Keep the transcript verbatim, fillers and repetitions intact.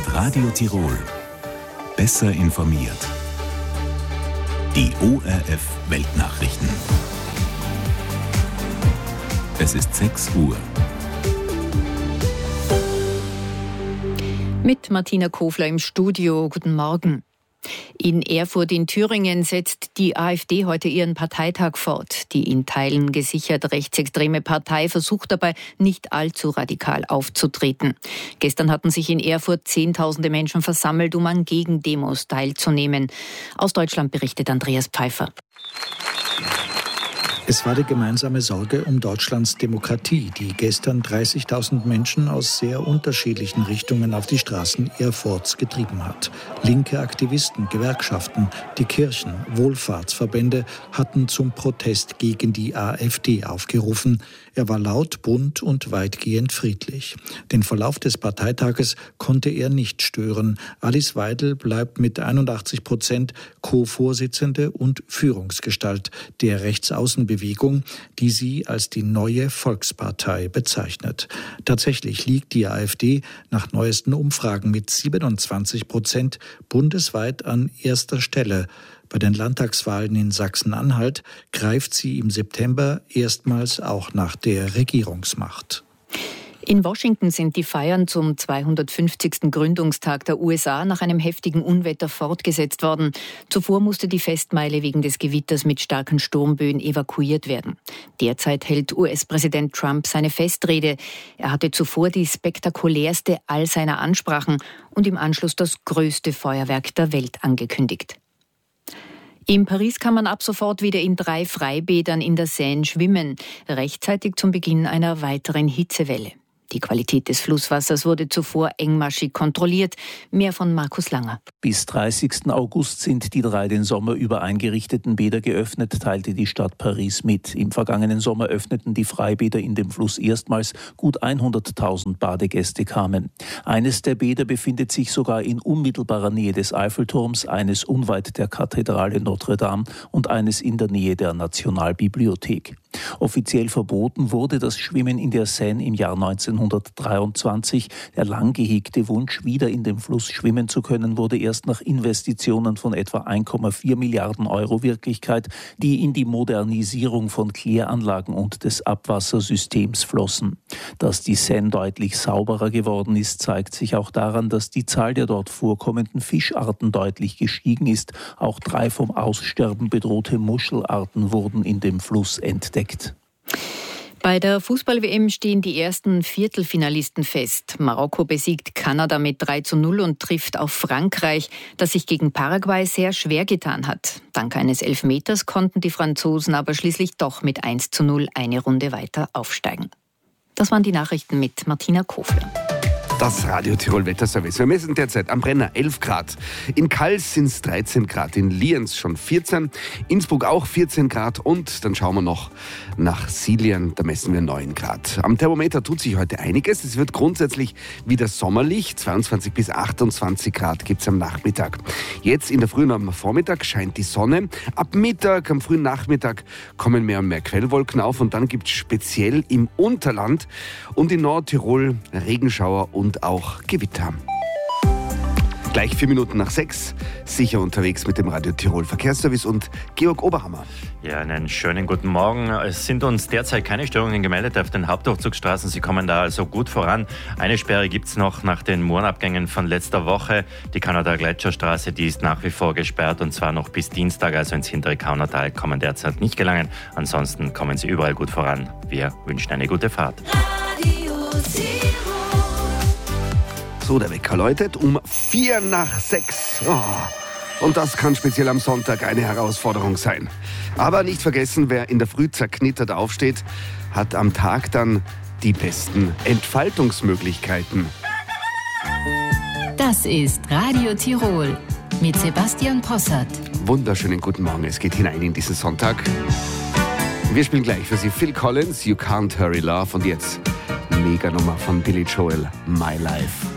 Mit Radio Tirol. Besser informiert. Die O R F Weltnachrichten. Es ist sechs Uhr. Mit Martina Kofler im Studio. Guten Morgen. In Erfurt in Thüringen setzt die AfD heute ihren Parteitag fort. Die in Teilen gesichert rechtsextreme Partei versucht dabei, nicht allzu radikal aufzutreten. Gestern hatten sich in Erfurt Zehntausende Menschen versammelt, um an Gegendemos teilzunehmen. Aus Deutschland berichtet Andreas Pfeiffer. Es war die gemeinsame Sorge um Deutschlands Demokratie, die gestern dreißigtausend Menschen aus sehr unterschiedlichen Richtungen auf die Straßen Erfurts getrieben hat. Linke Aktivisten, Gewerkschaften, die Kirchen, Wohlfahrtsverbände hatten zum Protest gegen die AfD aufgerufen. Er war laut, bunt und weitgehend friedlich. Den Verlauf des Parteitages konnte er nicht stören. Alice Weidel bleibt mit einundachtzig Prozent Co-Vorsitzende und Führungsgestalt der Rechtsaußenbewegung, die sie als die neue Volkspartei bezeichnet. Tatsächlich liegt die AfD nach neuesten Umfragen mit siebenundzwanzig Prozent bundesweit an erster Stelle. Bei den Landtagswahlen in Sachsen-Anhalt greift sie im September erstmals auch nach der Regierungsmacht. In Washington sind die Feiern zum zweihundertfünfzigsten Gründungstag der U S A nach einem heftigen Unwetter fortgesetzt worden. Zuvor musste die Festmeile wegen des Gewitters mit starken Sturmböen evakuiert werden. Derzeit hält U S-Präsident Trump seine Festrede. Er hatte zuvor die spektakulärste all seiner Ansprachen und im Anschluss das größte Feuerwerk der Welt angekündigt. In Paris kann man ab sofort wieder in drei Freibädern in der Seine schwimmen, rechtzeitig zum Beginn einer weiteren Hitzewelle. Die Qualität des Flusswassers wurde zuvor engmaschig kontrolliert. Mehr von Markus Langer. Bis dreißigsten August sind die drei den Sommer über eingerichteten Bäder geöffnet, teilte die Stadt Paris mit. Im vergangenen Sommer öffneten die Freibäder in dem Fluss erstmals. Gut hunderttausend Badegäste kamen. Eines der Bäder befindet sich sogar in unmittelbarer Nähe des Eiffelturms, eines unweit der Kathedrale Notre Dame und eines in der Nähe der Nationalbibliothek. Offiziell verboten wurde das Schwimmen in der Seine im Jahr neunzehnhundertdreiundzwanzig. Der lang gehegte Wunsch, wieder in dem Fluss schwimmen zu können, wurde erst nach Investitionen von etwa ein Komma vier Milliarden Euro Wirklichkeit, die in die Modernisierung von Kläranlagen und des Abwassersystems flossen. Dass die Seine deutlich sauberer geworden ist, zeigt sich auch daran, dass die Zahl der dort vorkommenden Fischarten deutlich gestiegen ist. Auch drei vom Aussterben bedrohte Muschelarten wurden in dem Fluss entdeckt. Bei der Fußball-W M stehen die ersten Viertelfinalisten fest. Marokko besiegt Kanada mit drei zu null und trifft auf Frankreich, das sich gegen Paraguay sehr schwer getan hat. Dank eines Elfmeters konnten die Franzosen aber schließlich doch mit eins zu null eine Runde weiter aufsteigen. Das waren die Nachrichten mit Martina Kofler. Das Radio Tirol Wetterservice. Wir messen derzeit am Brenner elf Grad. In Kals sind es dreizehn Grad, in Lienz schon vierzehn, Innsbruck auch vierzehn Grad und dann schauen wir noch nach Siljan, da messen wir neun Grad. Am Thermometer tut sich heute einiges. Es wird grundsätzlich wieder sommerlich. zweiundzwanzig bis achtundzwanzig Grad gibt es am Nachmittag. Jetzt in der Früh und am Vormittag scheint die Sonne. Ab Mittag, am frühen Nachmittag kommen mehr und mehr Quellwolken auf und dann gibt es speziell im Unterland und in Nordtirol Regenschauer und und auch Gewitter. Gleich vier Minuten nach sechs, sicher unterwegs mit dem Radio Tirol Verkehrsservice und Georg Oberhammer. Ja, einen schönen guten Morgen. Es sind uns derzeit keine Störungen gemeldet auf den Hauptdurchzugsstraßen. Sie kommen da also gut voran. Eine Sperre gibt es noch nach den Mohrenabgängen von letzter Woche. Die Kanada-Gletscherstraße, die ist nach wie vor gesperrt und zwar noch bis Dienstag. Also ins hintere Kaunertal kann man derzeit nicht gelangen. Ansonsten kommen Sie überall gut voran. Wir wünschen eine gute Fahrt. Radio Tirol. So, der Wecker läutet um vier nach sechs. Oh, und das kann speziell am Sonntag eine Herausforderung sein. Aber nicht vergessen, wer in der Früh zerknittert aufsteht, hat am Tag dann die besten Entfaltungsmöglichkeiten. Das ist Radio Tirol mit Sebastian Possart. Wunderschönen guten Morgen, es geht hinein in diesen Sonntag. Wir spielen gleich für Sie Phil Collins, You Can't Hurry Love und jetzt Mega-Nummer von Billy Joel, My Life.